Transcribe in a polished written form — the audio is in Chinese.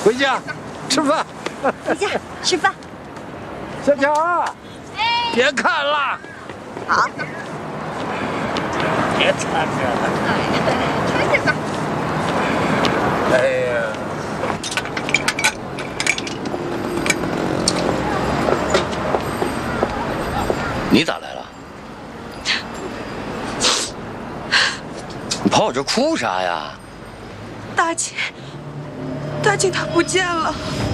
回家吃饭。 回家吃饭。 小巧，别看了。 好。 别看着了。 看着吧。 哎呀。 你咋来了？你跑我这哭啥呀？ 大姐她不见了。